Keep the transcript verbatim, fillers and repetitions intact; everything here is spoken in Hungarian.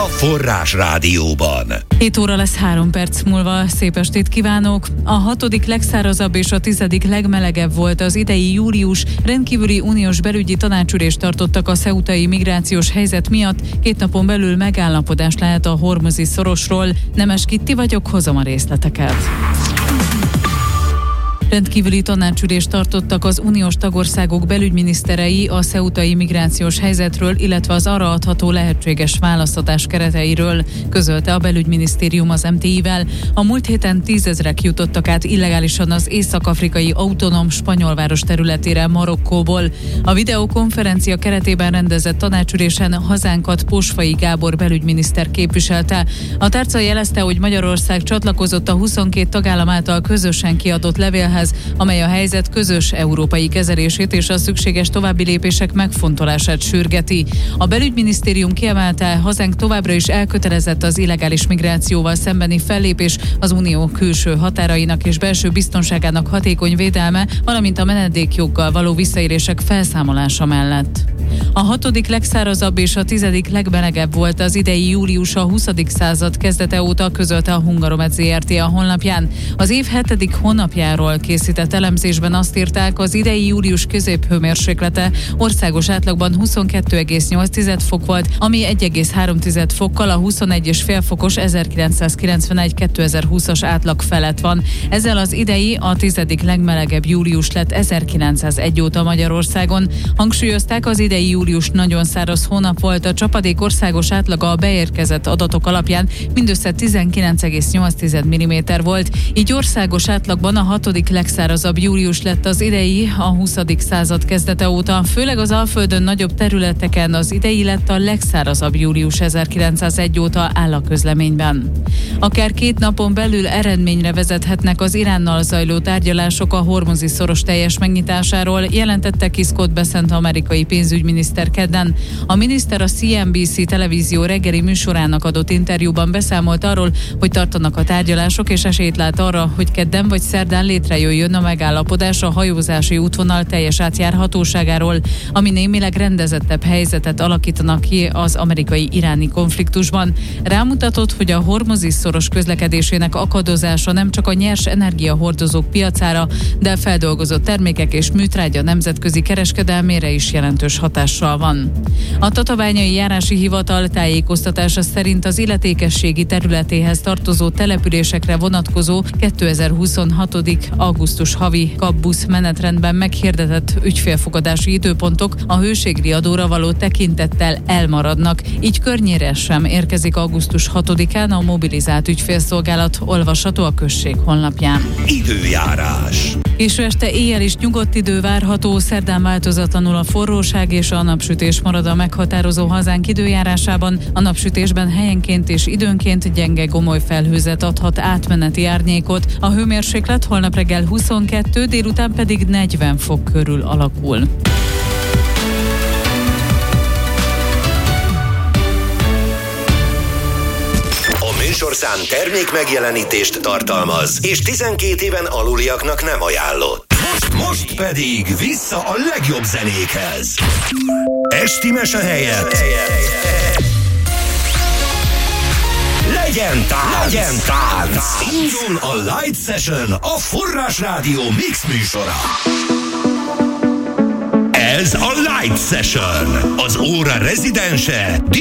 Forrás Rádióban. hét óra lesz három perc múlva. Szép estét kívánok! A hatodik legszárazabb és a tizedik legmelegebb volt az idei július. Rendkívüli uniós belügyi tanácsülést tartottak a ceutai migrációs helyzet miatt. Két napon belül megállapodás lehet a Hormuzi szorosról. Nemes Kitti vagyok, hozom a részleteket. Rendkívüli tanácsülést tartottak az uniós tagországok belügyminiszterei a ceutai migrációs helyzetről, illetve az arra adható lehetséges választatás kereteiről, közölte a belügyminisztérium az em té i-vel. A múlt héten tízezrek jutottak át illegálisan az észak-afrikai autonóm spanyolváros területére Marokkóból. A videokonferencia keretében rendezett tanácsülésen hazánkat Posfai Gábor belügyminiszter képviselte. A tárca jelezte, hogy Magyarország csatlakozott a huszonkét tagállam által közösen kiadott levélhez, amely a helyzet közös európai kezelését és a szükséges további lépések megfontolását sürgeti. A belügyminisztérium kiemelte, hazánk továbbra is elkötelezett az illegális migrációval szembeni fellépés, az unió külső határainak és belső biztonságának hatékony védelme, valamint a menedékjoggal való visszaélések felszámolása mellett. A hatodik legszárazabb és a tizedik legmelegebb volt az idei július a huszadik század kezdete óta, közölte a Hungaromed zé er té a honlapján. Az év hetedik hónapjáról készített elemzésben azt írták, az idei július középhőmérséklete országos átlagban huszonkettő egész nyolc fok volt, ami egy egész három fokkal a huszonegy egész öt fokos ezerkilencszázkilencvenegy kétezer-húszas átlag felett van. Ezzel az idei a tizedik legmelegebb július lett ezerkilencszázegy óta Magyarországon. Hangsúlyozták, az idei július nagyon száraz hónap volt, a csapadék országos átlaga a beérkezett adatok alapján mindössze tizenkilenc egész nyolc milliméter volt, így országos átlagban a hatodik legszárazabb július lett az idei a huszadik század kezdete óta. Főleg az Alföldön nagyobb területeken az idei lett a legszárazabb július ezerkilencszázegy óta, áll a közleményben. Akár két napon belül eredményre vezethetnek az Iránnal zajló tárgyalások a Hormuzi szoros teljes megnyitásáról, jelentette ki Scott Bessent amerikai pénzügyminiszter kedden. A miniszter a cé en bé cé televízió reggeli műsorának adott interjúban beszámolt arról, hogy tartanak a tárgyalások, és esélyt lát arra, hogy kedden vagy szerdán létrejöjjön a megállapodás a hajózási útvonal teljes átjárhatóságáról, ami némileg rendezettebb helyzetet alakítanak ki az amerikai-iráni konfliktusban. Rámutatott, hogy a Hormuzi szoros közlekedésének akadozása nem csak a nyers energiahordozók piacára, de feldolgozott termékek és műtrágya nemzetközi kereskedelmére is jelentős hatással van. A Tatabányai Járási Hivatal tájékoztatása szerint az illetékességi területéhez tartozó településekre vonatkozó kétezer-huszonhat. augusztus havi kapbusz menetrendben meghirdetett ügyfélfogadási időpontok a hőségriadóra való tekintettel elmaradnak, így környére sem érkezik augusztus hatodikán a mobilizált ügyfélszolgálat, olvasható a község honlapján. Időjárás. Késő este éjjel is nyugodt idő várható, szerdán változatlanul a forróság és a napsütés marad a meghatározó hazánk időjárásában. A napsütésben helyenként és időnként gyenge gomoly felhőzet adhat átmeneti árnyékot. A hőmérséklet holnap reggel huszonkettő, délután pedig negyven fok körül alakul. Műsorszám termék megjelenítést tartalmaz, és tizenkét éven aluliaknak nem ajánlott. Most pedig vissza a legjobb zenékhez. Esti mese helyett legyen tánc! Legyen tánc! Indul a Light Session, a Forrás Rádió mix műsora. Ez a Light Session, az óra rezidense